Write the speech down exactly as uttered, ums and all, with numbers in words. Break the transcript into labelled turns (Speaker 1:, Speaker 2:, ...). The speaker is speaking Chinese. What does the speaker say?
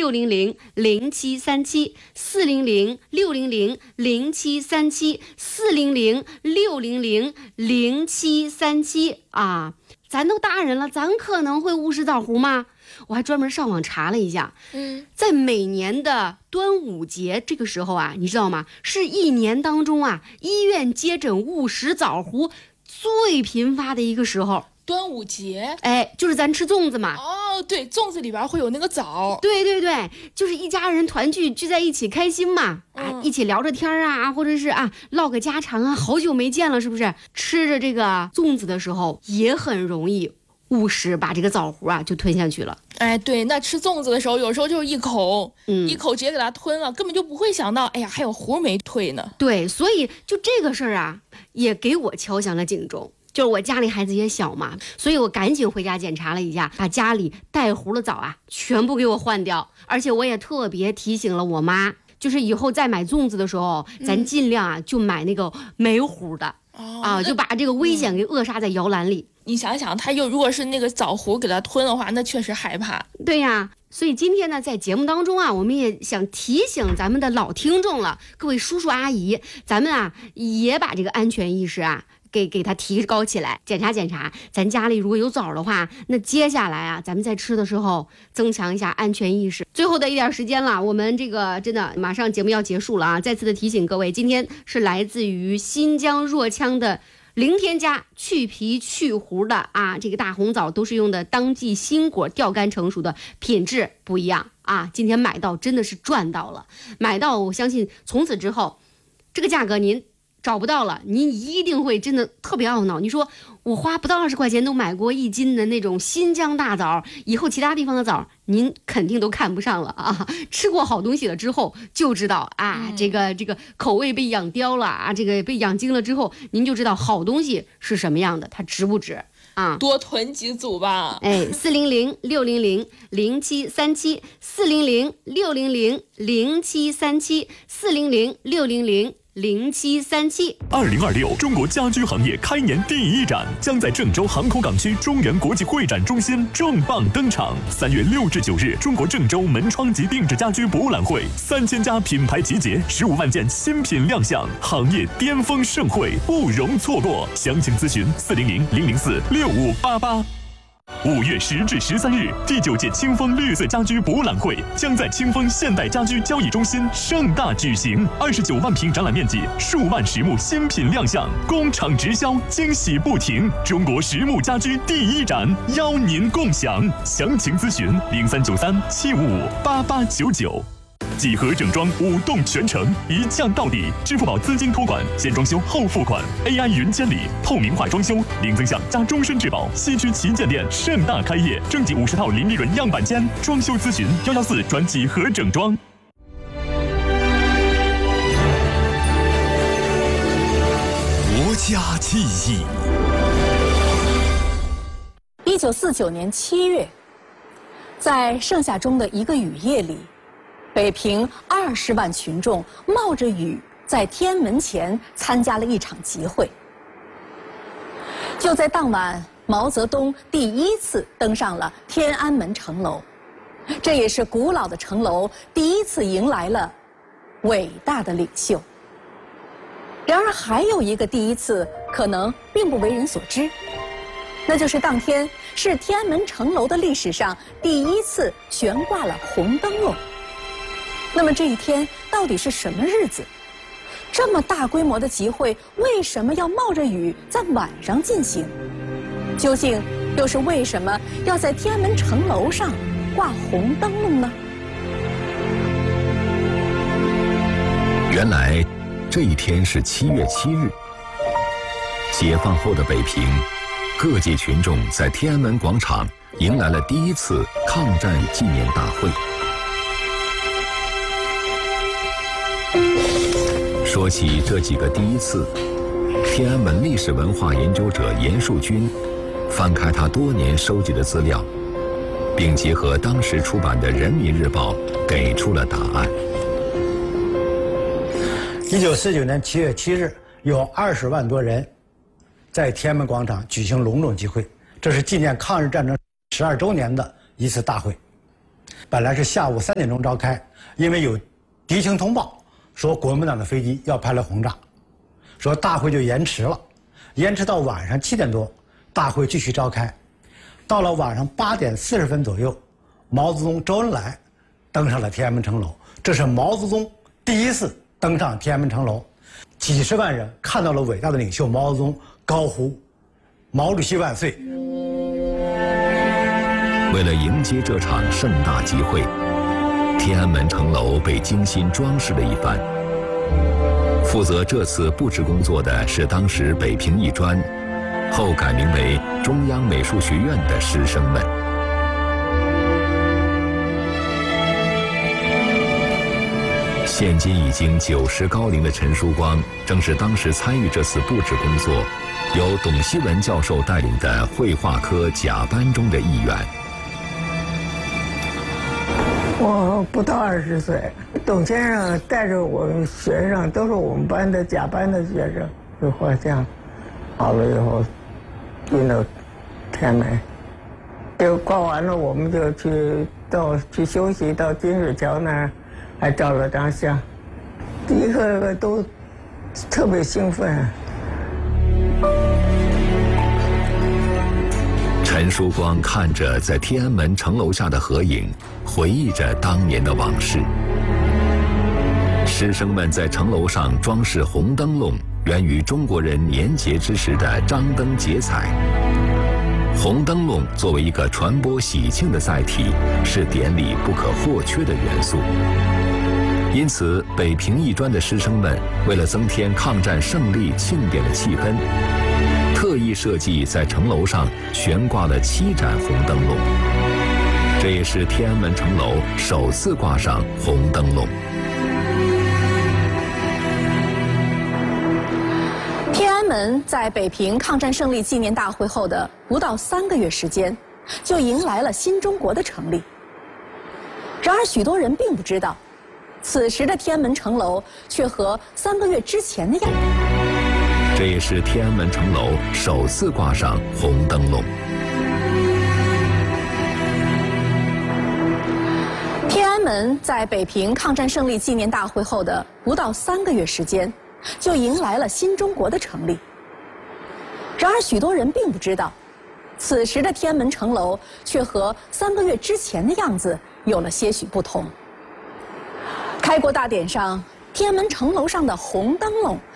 Speaker 1: 六零零零七三七，四零零六零零零七三七，四零零六零零零七三七啊！咱都大人了，咱可能会误食枣核吗？我还专门上网查了一下，嗯，在每年的端午节这个时候啊，你知道吗？是一年当中啊，医院接诊误食枣核最频发的一个时候。
Speaker 2: 端午节，
Speaker 1: 哎，就是咱吃粽子嘛。
Speaker 2: 哦，对，粽子里边会有那个枣。
Speaker 1: 对对对，就是一家人团聚聚在一起开心嘛，嗯、啊，一起聊着天啊，或者是啊唠个家常啊，好久没见了，是不是？吃着这个粽子的时候也很容易误食，把这个枣核啊就吞下去了。
Speaker 2: 哎，对，那吃粽子的时候，有时候就是一口，
Speaker 1: 嗯，
Speaker 2: 一口直接给它吞了，根本就不会想到，哎呀，还有核没退呢。
Speaker 1: 对，所以就这个事儿啊，也给我敲响了警钟。就是我家里孩子也小嘛，所以我赶紧回家检查了一下，把家里带核的枣啊全部给我换掉。而且我也特别提醒了我妈，就是以后再买粽子的时候，嗯、咱尽量啊就买那个没核的、哦、啊，就把这个危险给扼杀在摇篮里。
Speaker 2: 嗯、你想想，他又如果是那个枣核给他吞的话，那确实害怕。
Speaker 1: 对呀。所以今天呢，在节目当中啊，我们也想提醒咱们的老听众了，各位叔叔阿姨，咱们啊也把这个安全意识啊给给它提高起来，检查检查，咱家里如果有枣的话，那接下来啊，咱们在吃的时候增强一下安全意识。最后的一点时间了，我们这个真的马上节目要结束了啊！再次的提醒各位，今天是来自于新疆若羌的零添加去皮去核的啊，这个大红枣都是用的当季新果吊干成熟的，品质不一样啊！今天买到真的是赚到了，买到我相信从此之后，这个价格您找不到了，您一定会真的特别懊恼。你说我花不到二十块钱都买过一斤的那种新疆大枣，以后其他地方的枣您肯定都看不上了啊！吃过好东西了之后就知道啊，嗯、这个这个口味被养刁了啊，这个被养精了之后，您就知道好东西是什么样的，它值不值啊？
Speaker 2: 多囤几组吧。
Speaker 1: 哎，四零零六零零零七三七，四零零六零零零七三七，四零零六零零。零七三七。
Speaker 3: 二零二六中国家居行业开年第一展将在郑州航口港区中原国际会展中心重磅登场。三月六至九日，中国郑州门窗及定制家居博览会，三千家品牌集结，十五万件新品亮相，行业巅峰盛会不容错过。详情咨询四零零零零四六五八八。五月十至十三日，第九届清风绿色家居博览会将在清风现代家居交易中心盛大举行。二十九万平展览面积，数万实木新品亮相，工厂直销，惊喜不停。中国实木家居第一展，邀您共享。详情咨询零三九三七五五八八九九。几何整装五动全程，一降到底。支付宝资金托管，先装修后付款 ，A I 云监理，透明化装修，零增项加终身质保。西区旗舰店盛大开业，征集五十套零利润样板间，装修咨询幺幺四转几何整装。
Speaker 4: 国家记忆。
Speaker 5: 一九四九年七月，在盛夏中的一个雨夜里。北平二十万群众冒着雨在天安门前参加了一场集会。就在当晚，毛泽东第一次登上了天安门城楼，这也是古老的城楼第一次迎来了伟大的领袖。然而，还有一个第一次可能并不为人所知，那就是当天是天安门城楼的历史上第一次悬挂了红灯笼。那么这一天到底是什么日子？这么大规模的集会为什么要冒着雨在晚上进行？究竟又是为什么要在天安门城楼上挂红灯笼呢？
Speaker 4: 原来这一天是七月七日，解放后的北平，各界群众在天安门广场迎来了第一次抗战纪念大会。说起这几个第一次，天安门历史文化研究者严树军翻开他多年收集的资料，并结合当时出版的《人民日报》，给出了答案。
Speaker 6: 一九四九年七月七日，有二十万多人在天安门广场举行隆重集会，这是纪念抗日战争十二周年的一次大会。 本来是下午三点钟召开，因为有敌情通报说国民党的飞机要派来轰炸，说大会就延迟了，延迟到晚上七点多，大会继续召开。到了晚上八点四十分左右，毛泽东、周恩来登上了天安门城楼，这是毛泽东第一次登上天安门城楼。几十万人看到了伟大的领袖毛泽东，高呼“毛主席万岁”。
Speaker 4: 为了迎接这场盛大集会，天安门城楼被精心装饰了一番。负责这次布置工作的是当时北平艺专，后改名为中央美术学院的师生们。现今已经九十高龄的陈叔光，正是当时参与这次布置工作，由董希文教授带领的绘画科甲班中的一员。
Speaker 7: 我不到二十岁，董先生带着我们学生，都是我们班的甲班的学生，就画像，好了以后，运到天安门，就挂完了，我们就去到去休息，到金水桥那儿，还照了张相，一个个都特别兴奋。
Speaker 4: 陈叔光看着在天安门城楼下的合影，回忆着当年的往事。师生们在城楼上装饰红灯笼，源于中国人年节之时的张灯结彩。红灯笼作为一个传播喜庆的载体，是典礼不可或缺的元素。因此，北平艺专的师生们为了增添抗战胜利庆典的气氛，特意设计在城楼上悬挂了七盏红灯笼，这也是天安门城楼首次挂上红灯笼。
Speaker 5: 天安门在北平抗战胜利纪念大会后的不到三个月时间，就迎来了新中国的成立。然而，许多人并不知道，此时的天安门城楼却和三个月之前的样子。
Speaker 4: 这也是天安门城楼首次挂上红灯笼。
Speaker 5: 天安门在北平抗战胜利纪念大会后的不到三个月时间，就迎来了新中国的成立。然而，许多人并不知道，此时的天安门城楼却和三个月之前的样子有了些许不同。开国大典上，天安门城楼上的红灯笼